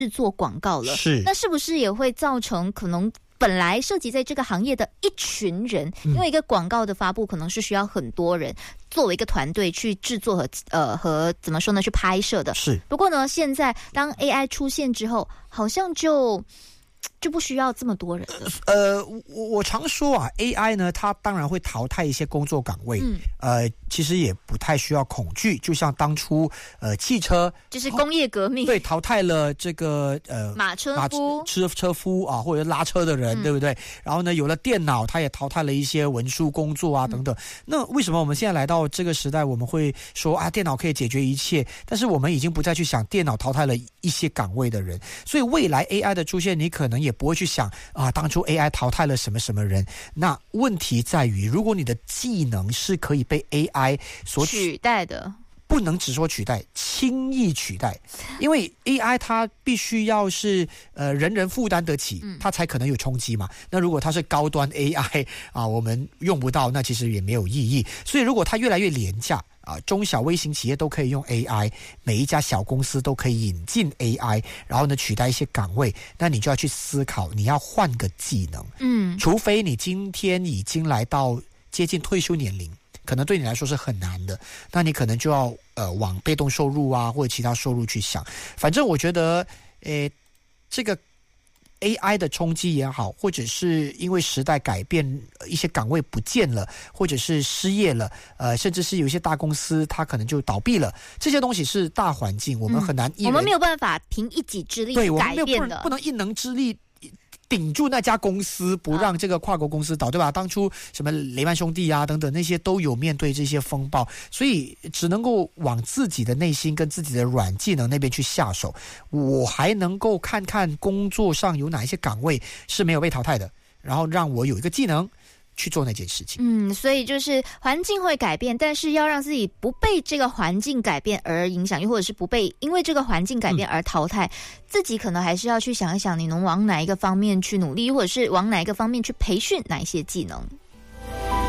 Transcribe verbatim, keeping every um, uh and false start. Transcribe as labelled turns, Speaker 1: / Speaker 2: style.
Speaker 1: 制作广告了，
Speaker 2: 是，
Speaker 1: 那是不是也会造成可能本来涉及在这个行业的一群人，因为一个广告的发布可能是需要很多人作为一个团队去制作和呃和怎么说呢去拍摄的。
Speaker 2: 是，
Speaker 1: 不过呢，现在当 A I 出现之后，好像就就不需要这么多人了。
Speaker 2: 呃，我我常说啊 ，A I 呢，它当然会淘汰一些工作岗位，嗯，呃，其实也不太需要恐惧。就像当初呃汽车
Speaker 1: 就是工业革命，
Speaker 2: 对，淘汰了这个呃
Speaker 1: 马车夫、
Speaker 2: 车车夫啊，或者拉车的人，嗯、对不对？然后呢，有了电脑，它也淘汰了一些文书工作啊等等。嗯、那为什么我们现在来到这个时代，我们会说啊，电脑可以解决一切？但是我们已经不再去想电脑淘汰了一些岗位的人，所以未来 A I 的出现，你可能也不会去想啊，当初 A I 淘汰了什么什么人。那问题在于，如果你的技能是可以被 A I 所
Speaker 1: 取代的，
Speaker 2: 不能只说取代，轻易取代，因为 A I 它必须要是呃人人负担得起，它才可能有冲击嘛。那如果它是高端 A I 啊，我们用不到，那其实也没有意义。所以如果它越来越廉价啊，中小微型企业都可以用 A I， 每一家小公司都可以引进 A I， 然后呢取代一些岗位，那你就要去思考，你要换个技能。嗯，除非你今天已经来到接近退休年龄，可能对你来说是很难的，那你可能就要呃往被动收入啊或者其他收入去想。反正我觉得，呃，这个 A I 的冲击也好，或者是因为时代改变，一些岗位不见了，或者是失业了，呃，甚至是有一些大公司它可能就倒闭了，这些东西是大环境，我们很难一人、
Speaker 1: 嗯、我们没有办法凭一己之力改变的，
Speaker 2: 对，我们没有不能不能一能之力顶住那家公司，不让这个跨国公司倒，对吧？当初什么雷曼兄弟啊等等那些都有面对这些风暴，所以只能够往自己的内心跟自己的软技能那边去下手。我还能够看看工作上有哪一些岗位是没有被淘汰的，然后让我有一个技能去做那件事情。
Speaker 1: 嗯，所以就是环境会改变，但是要让自己不被这个环境改变而影响，又或者是不被因为这个环境改变而淘汰、嗯、自己可能还是要去想一想，你能往哪一个方面去努力，或者是往哪一个方面去培训哪一些技能。